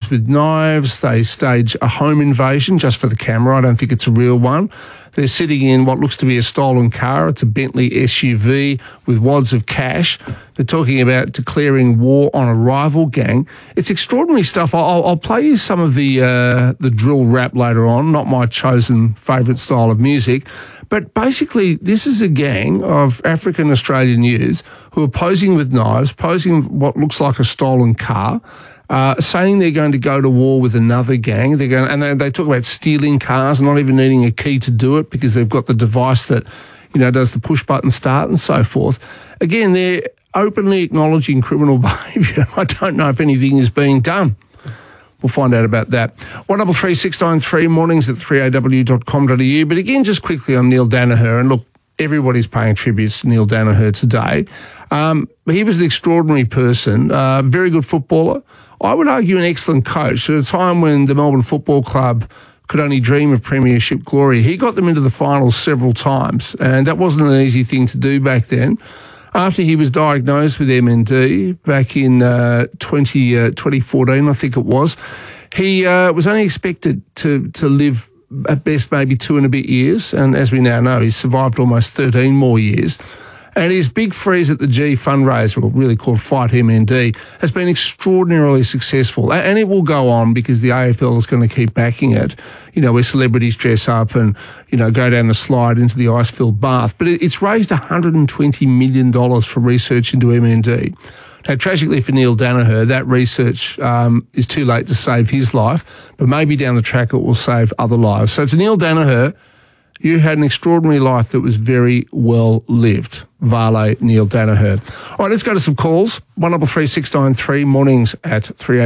with knives. They stage a home invasion just for the camera. I don't think it's a real one. They're sitting in what looks to be a stolen car. It's a Bentley SUV with wads of cash. They're talking about declaring war on a rival gang. It's extraordinary stuff. I'll play you some of the drill rap later on, not my chosen favourite style of music. But basically, this is a gang of African Australian youths who are posing with knives, posing what looks like a stolen car, saying they're going to go to war with another gang. They're going, and they talk about stealing cars, not even needing a key to do it because they've got the device that, does the push button start and so forth. Again, they're openly acknowledging criminal behaviour. I don't know if anything is being done. We'll find out about that. 133693 mornings at 3aw.com.au. But again, just quickly on Neil Daniher, and look, everybody's paying tributes to Neil Daniher today. He was an extraordinary person, very good footballer. I would argue an excellent coach. At a time when the Melbourne Football Club could only dream of premiership glory, he got them into the finals several times, and that wasn't an easy thing to do back then. After he was diagnosed with MND back in 2014, I think it was, he was only expected to live at best maybe 2 and a bit years, and as we now know, he's survived almost 13 more years. And his big freeze at the G fundraiser, or really called Fight MND, has been extraordinarily successful. And it will go on because the AFL is going to keep backing it, where celebrities dress up and, go down the slide into the ice-filled bath. But it's raised $120 million for research into MND. Now, tragically for Neil Daniher, that research is too late to save his life, but maybe down the track it will save other lives. So to Neil Daniher, you had an extraordinary life that was very well lived. Vale Neil Daniher. All right, let's go to some calls. 133693 mornings at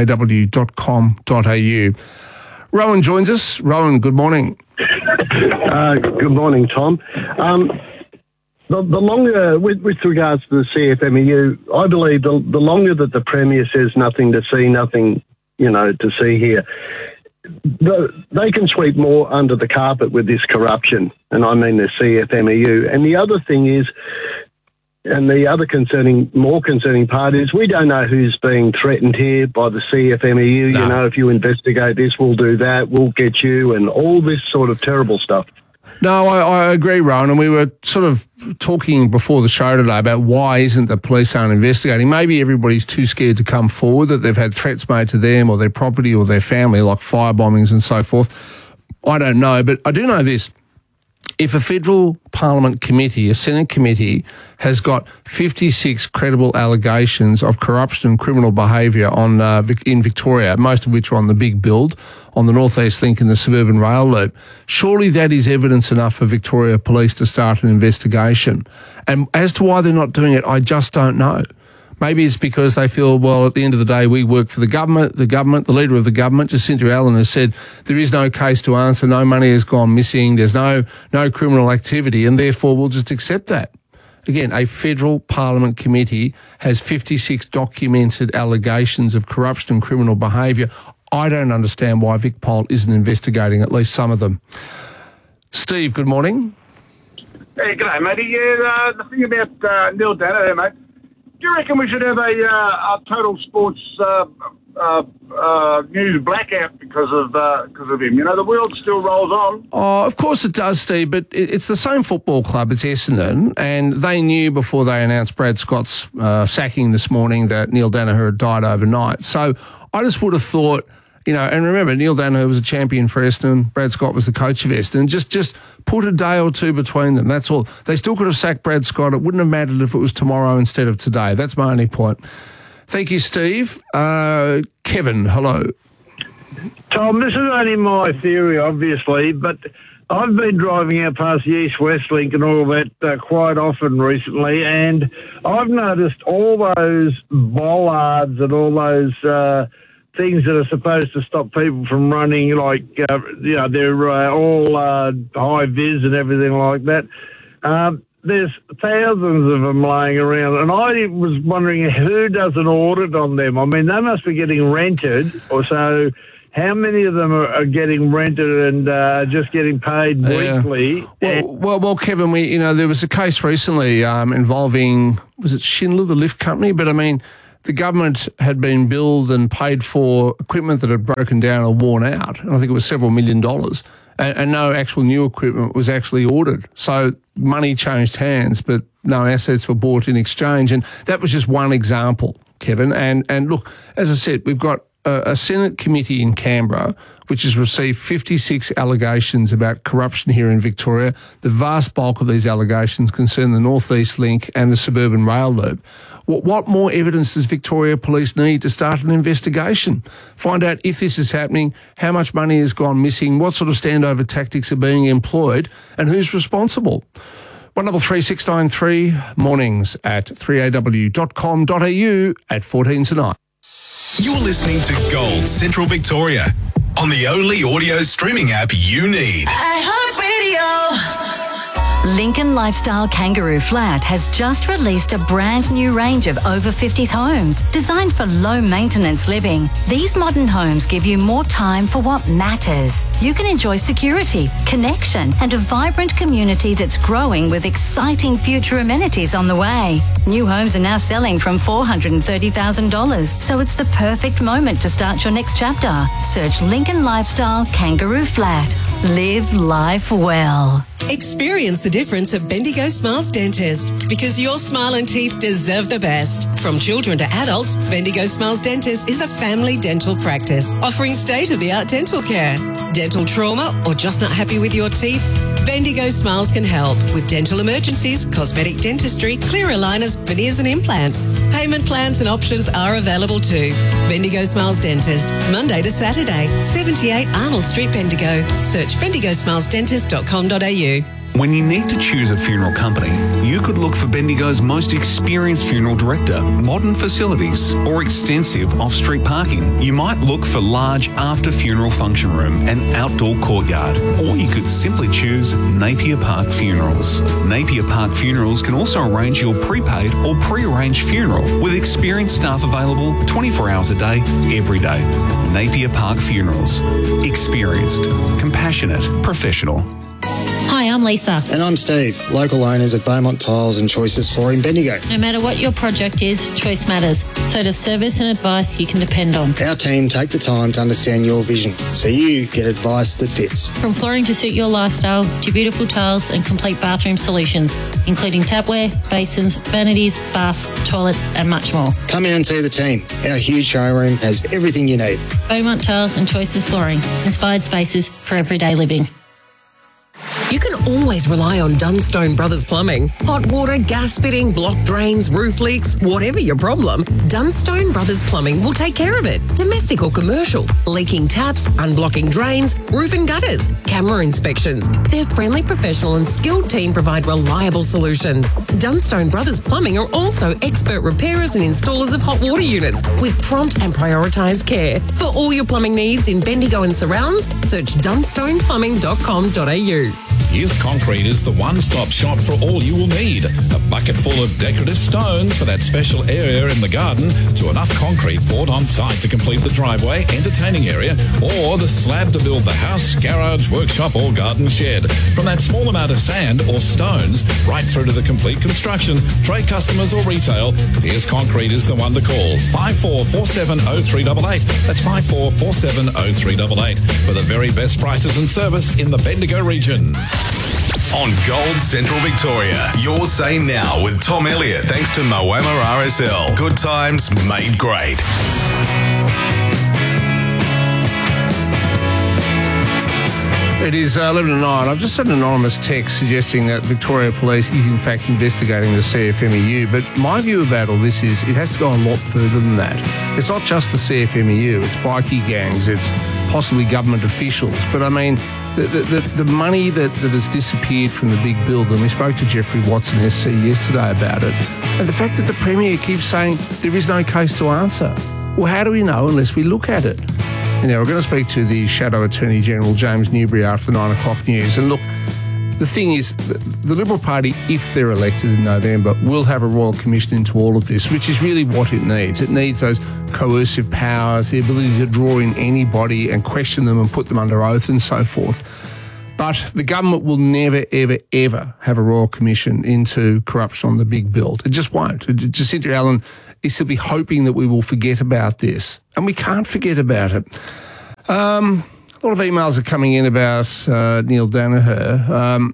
3aw.com.au. Rowan joins us. Rowan, good morning. Good morning, Tom. The longer, with regards to the CFMEU, I believe the longer that the Premier says nothing to see, nothing, to see here, they can sweep more under the carpet with this corruption, and I mean the CFMEU. And the other thing is, and the other more concerning part is, we don't know who's being threatened here by the CFMEU. No. If you investigate this, we'll do that, we'll get you, and all this sort of terrible stuff. No, I agree, Rowan, and we were sort of talking before the show today about why isn't the police aren't investigating. Maybe everybody's too scared to come forward, that they've had threats made to them or their property or their family, like fire bombings and so forth. I don't know, but I do know this. If a federal parliament committee, a Senate committee, has got 56 credible allegations of corruption and criminal behaviour in Victoria, most of which are on the big build, on the North East Link and the suburban rail loop, surely that is evidence enough for Victoria Police to start an investigation. And as to why they're not doing it, I just don't know. Maybe it's because they feel, well, at the end of the day, we work for the government, the leader of the government, Jacinta Allen, has said there is no case to answer, no money has gone missing, there's no criminal activity, and therefore we'll just accept that. Again, a federal parliament committee has 56 documented allegations of corruption and criminal behaviour. I don't understand why VicPol isn't investigating at least some of them. Steve, good morning. Hey, g'day, matey. Yeah, the thing about Neil Daniher, mate, do you reckon we should have a total sports news blackout because of him? The world still rolls on. Oh, of course it does, Steve, but it's the same football club. It's Essendon, and they knew before they announced Brad Scott's sacking this morning that Neil Daniher had died overnight. So I just would have thought, and remember, Neil Daniher was a champion for Essendon. Brad Scott was the coach of Essendon. Just put a day or two between them. That's all. They still could have sacked Brad Scott. It wouldn't have mattered if it was tomorrow instead of today. That's my only point. Thank you, Steve. Kevin, hello. Tom, this is only my theory, obviously, but I've been driving out past the East-West Link and all that quite often recently, and I've noticed all those bollards and all those things that are supposed to stop people from running, like, they're all high vis and everything like that. There's thousands of them laying around, and I was wondering who does an audit on them. I mean, they must be getting rented, or so. How many of them are getting rented and just getting paid weekly? Well, Kevin, there was a case recently involving, was it Schindler, the lift company? But I mean, the government had been billed and paid for equipment that had broken down or worn out, and I think it was several $1 million, and no actual new equipment was actually ordered. So money changed hands, but no assets were bought in exchange. And that was just one example, Kevin. And look, as I said, we've got a Senate committee in Canberra which has received 56 allegations about corruption here in Victoria. The vast bulk of these allegations concern the North East Link and the suburban rail loop. What more evidence does Victoria Police need to start an investigation? Find out if this is happening, how much money has gone missing, what sort of standover tactics are being employed, and who's responsible. 133693, mornings at 3aw.com.au at 14 tonight. You're listening to Gold Central Victoria on the only audio streaming app you need. iHeartRadio. Lincoln Lifestyle Kangaroo Flat has just released a brand new range of over 50s homes designed for low maintenance living. These modern homes give you more time for what matters. You can enjoy security, connection, and a vibrant community that's growing with exciting future amenities on the way. New homes are now selling from $430,000, so it's the perfect moment to start your next chapter. Search Lincoln Lifestyle Kangaroo Flat. Live life well. Experience the difference at Bendigo Smiles Dentist, because your smile and teeth deserve the best. From children to adults, Bendigo Smiles Dentist is a family dental practice offering state-of-the-art dental care. Dental trauma or just not happy with your teeth? Bendigo Smiles can help with dental emergencies, cosmetic dentistry, clear aligners, veneers and implants. Payment plans and options are available too. Bendigo Smiles Dentist, Monday to Saturday, 78 Arnold Street, Bendigo. Search bendigosmilesdentist.com.au. When you need to choose a funeral company, you could look for Bendigo's most experienced funeral director, modern facilities, or extensive off-street parking. You might look for large after-funeral function room and outdoor courtyard, or you could simply choose Napier Park Funerals. Napier Park Funerals can also arrange your prepaid or pre-arranged funeral with experienced staff available 24 hours a day, every day. Napier Park Funerals. Experienced, compassionate, professional. Hi, I'm Lisa. And I'm Steve, local owners at Beaumont Tiles and Choices Flooring, Bendigo. No matter what your project is, choice matters. So does service and advice you can depend on. Our team take the time to understand your vision, so you get advice that fits. From flooring to suit your lifestyle, to beautiful tiles and complete bathroom solutions, including tapware, basins, vanities, baths, toilets and much more. Come in and see the team. Our huge showroom has everything you need. Beaumont Tiles and Choices Flooring. Inspired spaces for everyday living. You can always rely on Dunstone Brothers Plumbing. Hot water, gas fitting, block drains, roof leaks, whatever your problem, Dunstone Brothers Plumbing will take care of it. Domestic or commercial, leaking taps, unblocking drains, roof and gutters, camera inspections. Their friendly, professional and skilled team provide reliable solutions. Dunstone Brothers Plumbing are also expert repairers and installers of hot water units with prompt and prioritised care. For all your plumbing needs in Bendigo and surrounds, search dunstoneplumbing.com.au. Here's Concrete is the one-stop shop for all you will need. A bucket full of decorative stones for that special area in the garden, to enough concrete poured on site to complete the driveway, entertaining area, or the slab to build the house, garage, workshop or garden shed. From that small amount of sand or stones right through to the complete construction, trade customers or retail, Here's Concrete is the one to call. 54470388. That's 54470388 for the very best prices and service in the Bendigo region. On Gold Central Victoria, your say now with Tom Elliott, thanks to Moama RSL. Good times made great. It is 11 to 9. I've just had an anonymous text suggesting that Victoria Police is in fact investigating the CFMEU, but my view about all this is it has to go a lot further than that. It's not just the CFMEU, it's bikie gangs, it's possibly government officials, but I mean, the money that has disappeared from the big build, and we spoke to Jeffrey Watson, SC, yesterday about it, and the fact that the Premier keeps saying there is no case to answer. Well, how do we know unless we look at it? Now, we're going to speak to the Shadow Attorney General, James Newbury, after the 9 o'clock news. And look, the thing is, the Liberal Party, if they're elected in November, will have a Royal Commission into all of this, which is really what it needs. It needs those coercive powers, the ability to draw in anybody and question them and put them under oath and so forth. But the government will never, ever, ever have a Royal Commission into corruption on the big build. It just won't. Jacinta Allen is simply hoping that we will forget about this. And we can't forget about it. A lot of emails are coming in about Neil Daniher.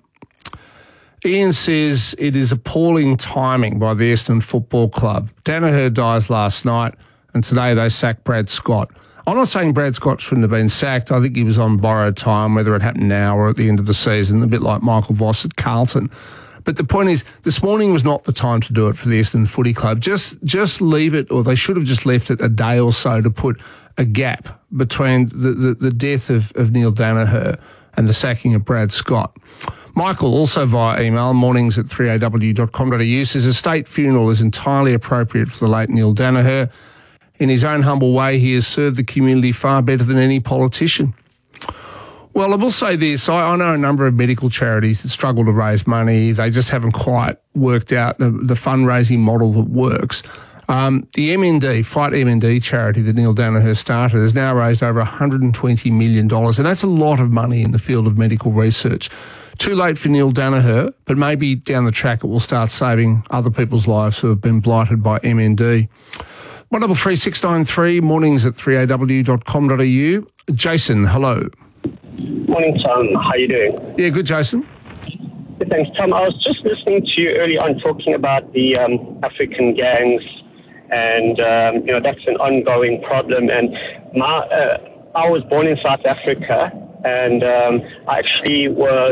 Ian says it is appalling timing by the Essendon Football Club. Daniher dies last night, and today they sacked Brad Scott. I'm not saying Brad Scott shouldn't have been sacked. I think he was on borrowed time, whether it happened now or at the end of the season, a bit like Michael Voss at Carlton. But the point is, this morning was not the time to do it for the Essendon Footy Club. Just leave it, or they should have just left it a day or so to put a gap between the death of Neil Daniher and the sacking of Brad Scott. Michael, also via email, mornings@3aw.com.au, says a state funeral is entirely appropriate for the late Neil Daniher. In his own humble way, he has served the community far better than any politician. Well, I will say this. I know a number of medical charities that struggle to raise money. They just haven't quite worked out the fundraising model that works. The MND, Fight MND charity that Neil Daniher started has now raised over $120 million, and that's a lot of money in the field of medical research. Too late for Neil Daniher, but maybe down the track it will start saving other people's lives who have been blighted by MND. 133693, mornings@3aw.com.au. Jason, hello. Morning, Tom. How you doing? Yeah, good, Jason. Good, thanks, Tom. I was just listening to you earlier on talking about the African gangs, and that's an ongoing problem. And I was born in South Africa, and I actually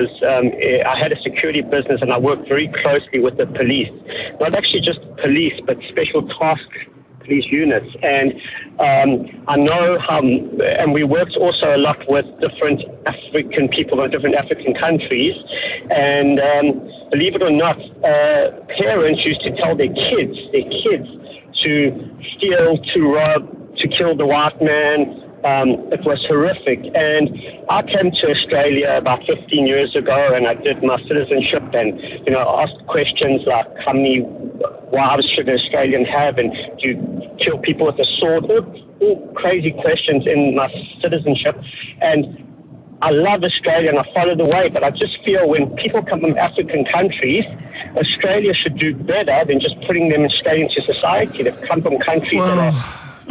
I had a security business, and I worked very closely with the police. Not actually just police, but special task police units. And I know how, and we worked also a lot with different African people from different African countries. And believe it or not, parents used to tell their kids to steal, to rob, to kill the white man. It was horrific. And I came to Australia about 15 years ago, and I did my citizenship, and asked questions like how many wives should an Australian have, and do you kill people with a sword? All crazy questions in my citizenship. And I love Australia and I follow the way, but I just feel when people come from African countries, Australia should do better than just putting them straight into society. They've come from countries that are...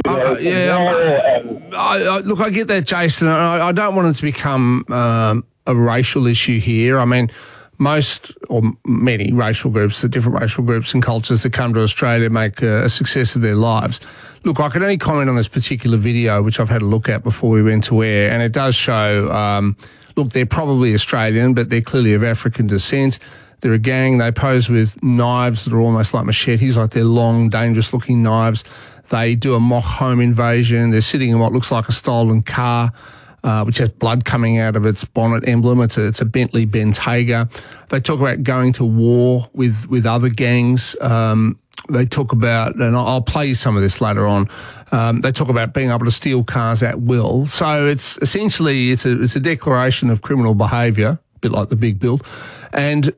Look, I get that, Jason. I don't want it to become a racial issue here. I mean, most or many racial groups, the different racial groups and cultures that come to Australia make a success of their lives. Look, I can only comment on this particular video, which I've had a look at before we went to air, and it does show, look, they're probably Australian, but they're clearly of African descent. They're a gang. They pose with knives that are almost like machetes, like they're long, dangerous-looking knives. They do a mock home invasion. They're sitting in what looks like a stolen car, which has blood coming out of its bonnet emblem. It's a Bentley Bentayga. They talk about going to war with other gangs. They talk about, and I'll play you some of this later on, they talk about being able to steal cars at will. So it's essentially, it's a declaration of criminal behaviour, a bit like the Big Build. And,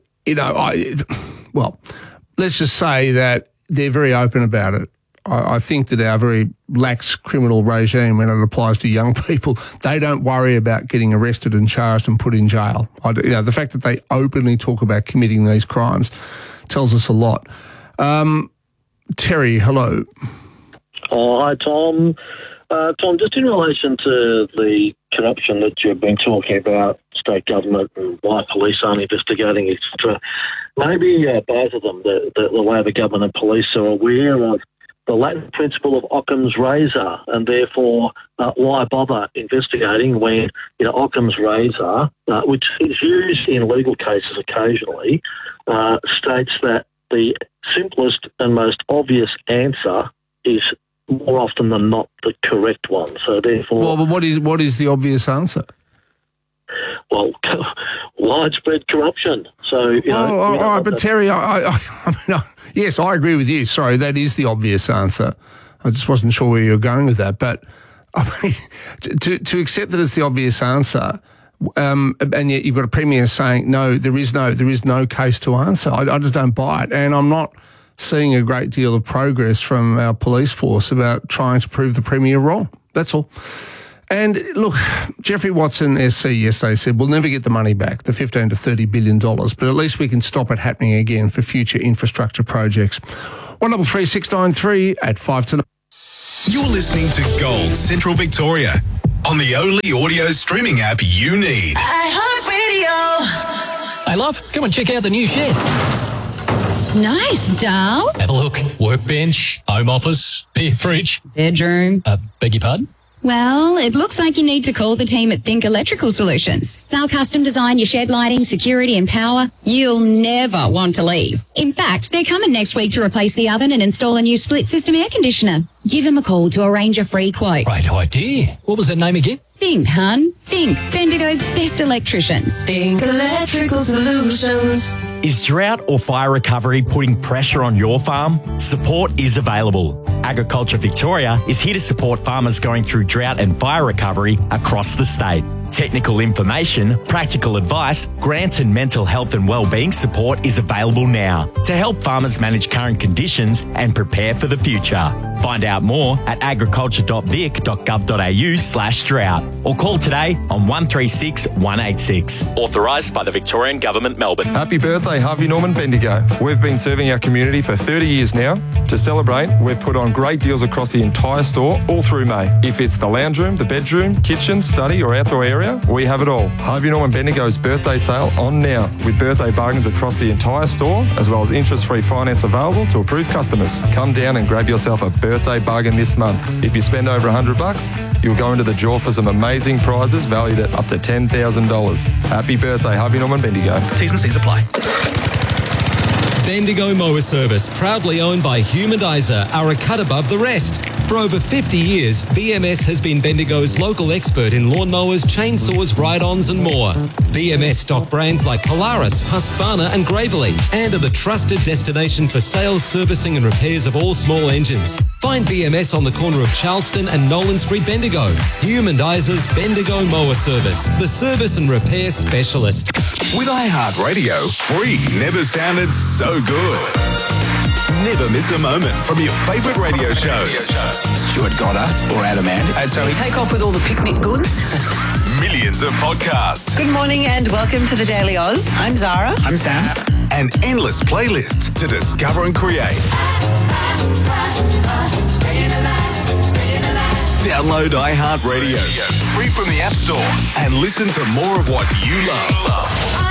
let's just say that they're very open about it. I think that our very lax criminal regime, when it applies to young people, they don't worry about getting arrested and charged and put in jail. The fact that they openly talk about committing these crimes tells us a lot. Terry, hello. Oh, hi, Tom. Tom, just in relation to the corruption that you've been talking about, state government and why police aren't investigating, etc., maybe both of them, the way the government and police are aware of the Latin principle of Occam's razor, and therefore why bother investigating when Occam's razor, which is used in legal cases occasionally, states that the simplest and most obvious answer is more often than not the correct one. So therefore... Well, but what is the obvious answer? Well, widespread corruption. So, all right, but Terry, yes, I agree with you. Sorry, that is the obvious answer. I just wasn't sure where you were going with that. But I mean, to accept that it's the obvious answer, and yet you've got a Premier saying, no, there is no case to answer. I just don't buy it. And I'm not seeing a great deal of progress from our police force about trying to prove the Premier wrong. That's all. And look, Jeffrey Watson, SC, yesterday said we'll never get the money back, the $15 to $30 billion, but at least we can stop it happening again for future infrastructure projects. 133 693 at 5 to 9. You're listening to Gold Central Victoria on the only audio streaming app you need. iHeartRadio. Hey, love, come and check out the new shed. Nice, doll. Have a look. Workbench, home office, beer fridge. Bedroom. Beg your pardon? Well, it looks like you need to call the team at Think Electrical Solutions. They'll custom design your shed lighting, security and power. You'll never want to leave. In fact, they're coming next week to replace the oven and install a new split system air conditioner. Give them a call to arrange a free quote. Great idea. What was that name again? Think, hun. Think. Bendigo's best electricians. Think Electrical Solutions. Is drought or fire recovery putting pressure on your farm? Support is available. Agriculture Victoria is here to support farmers going through drought and fire recovery across the state. Technical information, practical advice, grants and mental health and wellbeing support is available now to help farmers manage current conditions and prepare for the future. Find out more at agriculture.vic.gov.au/drought or call today on 136 186. Authorised by the Victorian Government, Melbourne. Happy birthday, Harvey Norman Bendigo. We've been serving our community for 30 years now. To celebrate, we've put on great deals across the entire store all through May. If it's the lounge room, the bedroom, kitchen, study or outdoor area, we have it all. Harvey Norman Bendigo's birthday sale on now with birthday bargains across the entire store as well as interest-free finance available to approved customers. Come down and grab yourself a birthday bargain this month. If you spend over $100, you'll go into the draw for some amazing prizes valued at up to $10,000. Happy birthday, Harvey Norman Bendigo. T's and C's apply. Bendigo Mower Service, proudly owned by Humanizer, are a cut above the rest. For over 50 years, BMS has been Bendigo's local expert in lawnmowers, chainsaws, ride-ons and more. BMS stock brands like Polaris, Husqvarna and Gravely and are the trusted destination for sales, servicing and repairs of all small engines. Find BMS on the corner of Charleston and Nolan Street, Bendigo. Humanizer's Bendigo Mower Service, the service and repair specialist. With iHeartRadio, free never sounded so good. Never miss a moment from your favourite radio shows. Stuart Goddard or Adam Ant. And so Take off with all the picnic goods. Millions of podcasts. Good morning and welcome to the Daily Oz. I'm Zara. I'm Sam. And endless playlists to discover and create. Download iHeartRadio free from the App Store and listen to more of what you love.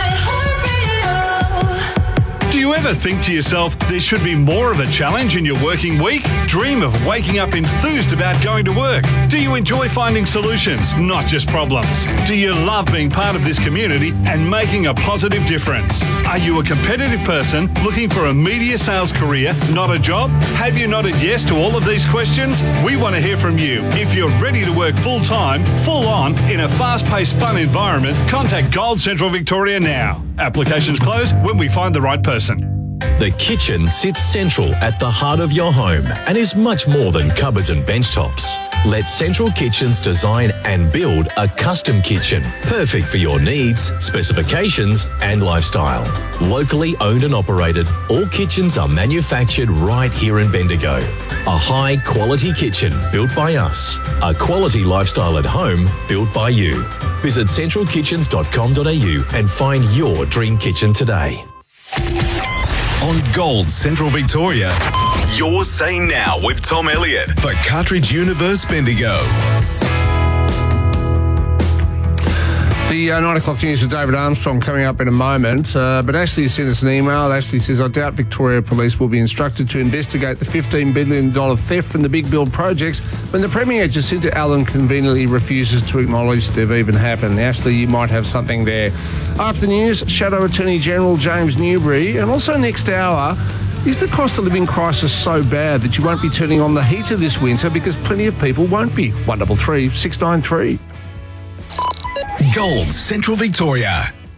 Do you ever think to yourself, there should be more of a challenge in your working week? Dream of waking up enthused about going to work? Do you enjoy finding solutions, not just problems? Do you love being part of this community and making a positive difference? Are you a competitive person looking for a media sales career, not a job? Have you nodded yes to all of these questions? We want to hear from you. If you're ready to work full-time, full-on, in a fast-paced, fun environment, contact Gold Central Victoria now. Applications close when we find the right person. The kitchen sits central at the heart of your home and is much more than cupboards and bench tops. Let Central Kitchens design and build a custom kitchen, perfect for your needs, specifications and lifestyle. Locally owned and operated, all kitchens are manufactured right here in Bendigo. A high quality kitchen built by us. A quality lifestyle at home built by you. Visit centralkitchens.com.au and find your dream kitchen today. On Gold Central Victoria, Your Say Now with Tom Elliott for Cartridge Universe Bendigo. The 9 o'clock news with David Armstrong coming up in a moment. But Ashley sent us an email. Ashley says, I doubt Victoria Police will be instructed to investigate the $15 billion theft from the big build projects when the Premier Jacinta Allen conveniently refuses to acknowledge they've even happened. Ashley, you might have something there. After the news, Shadow Attorney General James Newbury. And also next hour, is the cost of living crisis so bad that you won't be turning on the heater this winter because plenty of people won't be? 133 693. Gold Central Victoria.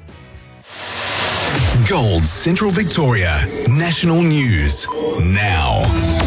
Gold Central Victoria. National News now.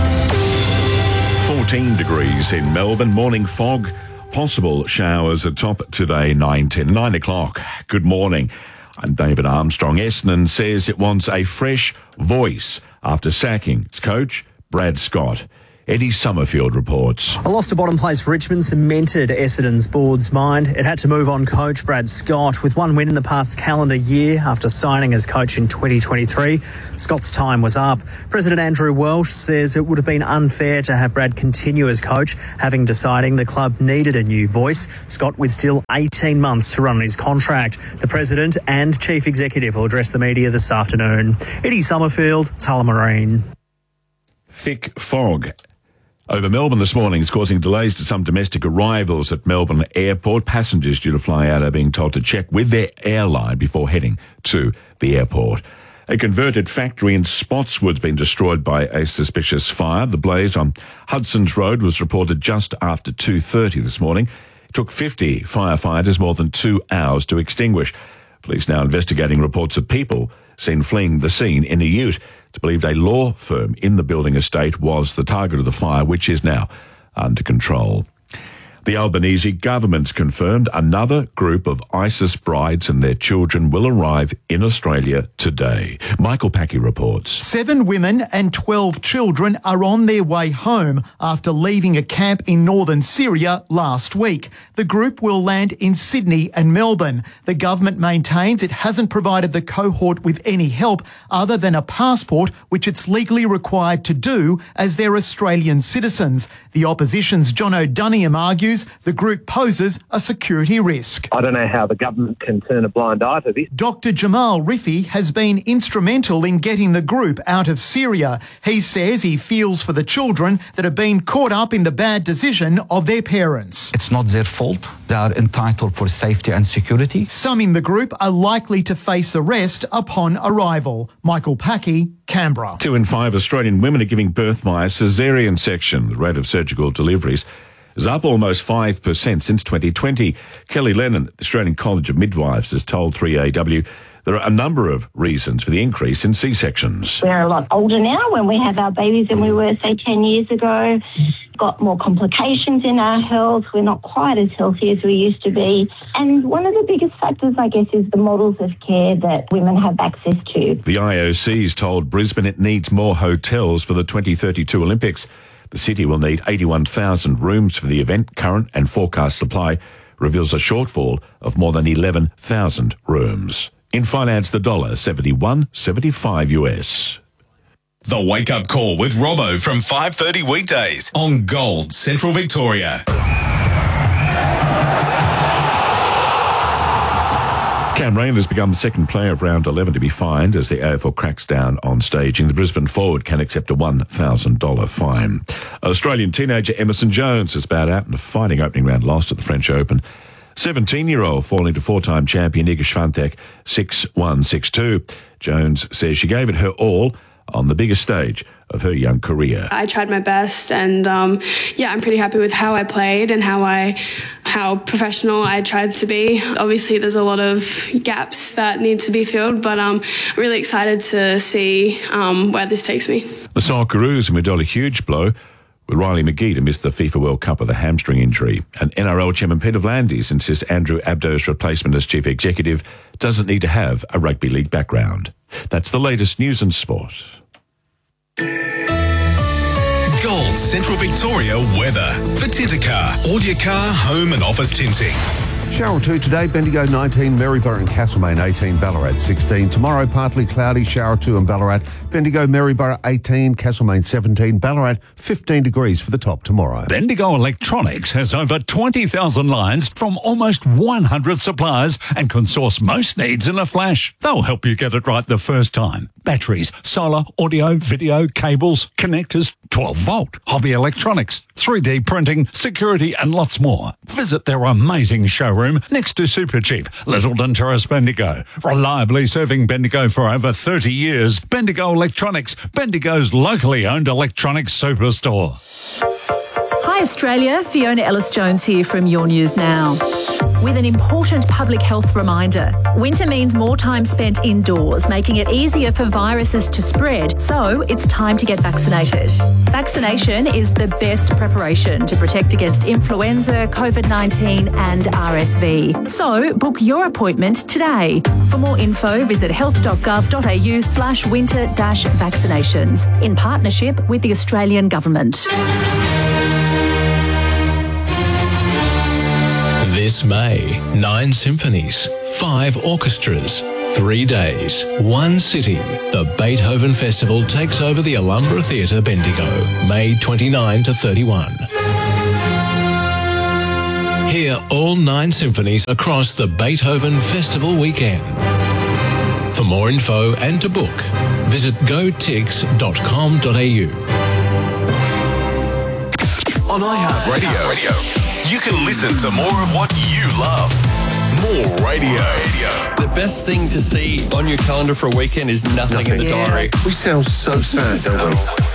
14 degrees in Melbourne. Morning fog. Possible showers atop today, 9 o'clock. Good morning. I'm David Armstrong. Essendon says it wants a fresh voice after sacking its coach, Brad Scott. Eddie Summerfield reports. A loss to bottom place Richmond cemented Essendon's board's mind. It had to move on coach Brad Scott with one win in the past calendar year after signing as coach in 2023. Scott's time was up. President Andrew Welsh says it would have been unfair to have Brad continue as coach, having deciding the club needed a new voice. Scott with still 18 months to run on his contract. The president and chief executive will address the media this afternoon. Eddie Summerfield, Tullamarine. Thick fog over Melbourne this morning is causing delays to some domestic arrivals at Melbourne Airport. Passengers due to fly out are being told to check with their airline before heading to the airport. A converted factory in Spotswood's been destroyed by a suspicious fire. The blaze on Hudson's Road was reported just after 2:30 this morning. It took 50 firefighters more than 2 hours to extinguish. Police now investigating reports of people seen fleeing the scene in a ute. It's believed a law firm in the building estate was the target of the fire, which is now under control. The Albanese government's confirmed another group of ISIS brides and their children will arrive in Australia today. Michael Packy reports. 7 women and 12 children are on their way home after leaving a camp in northern Syria last week. The group will land in Sydney and Melbourne. The government maintains it hasn't provided the cohort with any help other than a passport, which it's legally required to do as they're Australian citizens. The opposition's John O'Duniam argues the group poses a security risk. I don't know how the government can turn a blind eye to this. Dr. Jamal Rifi has been instrumental in getting the group out of Syria. He says he feels for the children that have been caught up in the bad decision of their parents. It's not their fault. They are entitled for safety and security. Some in the group are likely to face arrest upon arrival. Michael Packy, Canberra. 2 in 5 Australian women are giving birth via caesarean section. The rate of surgical deliveries is up almost 5% since 2020. Kelly Lennon, the Australian College of Midwives, has told 3AW there are a number of reasons for the increase in C-sections. We're a lot older now when we have our babies than we were, say, 10 years ago. Got more complications in our health. We're not quite as healthy as we used to be. And one of the biggest factors, I guess, is the models of care that women have access to. The IOC's told Brisbane it needs more hotels for the 2032 Olympics. The city will need 81,000 rooms for the event. Current and forecast supply reveals a shortfall of more than 11,000 rooms. In finance, the dollar 71.75 US. The Wake Up Call with Robbo from 5:30 weekdays on Gold Central Victoria. Cam Rayner has become the second player of round 11 to be fined as the AFL cracks down on staging. The Brisbane forward can accept a $1,000 fine. Australian teenager Emerson Jones has bowed out in a fighting opening round loss at the French Open. 17-year-old falling to 4-time champion Iga Swiatek 6-1, 6-2. Jones says she gave it her all on the biggest stage of her young career. I tried my best and I'm pretty happy with how I played and how professional I tried to be. Obviously there's a lot of gaps that need to be filled, but I'm really excited to see where this takes me. The Socceroos have dealt a huge blow with Riley McGee to miss the FIFA World Cup with a hamstring injury. And NRL Chairman Peter V'landys insists Andrew Abdo's replacement as chief executive doesn't need to have a rugby league background. That's the latest news and sport. Gold Central Victoria weather for Tintercar. All your car, home and office tinting. Shower 2 today, Bendigo 19, Maryborough and Castlemaine 18, Ballarat 16. Tomorrow, partly cloudy, shower 2 in Ballarat. Bendigo, Maryborough 18, Castlemaine 17, Ballarat 15 degrees for the top tomorrow. Bendigo Electronics has over 20,000 lines from almost 100 suppliers and can source most needs in a flash. They'll help you get it right the first time. Batteries, solar, audio, video, cables, connectors, 12-volt, hobby electronics, 3D printing, security and lots more. Visit their amazing showroom next to Supercheap, Littleton Terrace, Bendigo. Reliably serving Bendigo for over 30 years. Bendigo Electronics, Bendigo's locally owned electronics superstore. Hi Australia, Fiona Ellis-Jones here from Your News Now. with an important public health reminder. Winter means more time spent indoors, making it easier for viruses to spread, so it's time to get vaccinated. Vaccination is the best preparation to protect against influenza, COVID-19 and RSV. So book your appointment today. For more info, visit health.gov.au/winter-vaccinations in partnership with the Australian Government. This May, 9 symphonies, 5 orchestras, 3 days, 1 city. The Beethoven Festival takes over the Alhambra Theatre, Bendigo, May 29 to 31. Hear all 9 symphonies across the Beethoven Festival weekend. For more info and to book, visit gotix.com.au. On iHeartRadio, you can listen to more of what you love. More radio. The best thing to see on your calendar for a weekend is nothing in the diary. We sound so sad, don't we?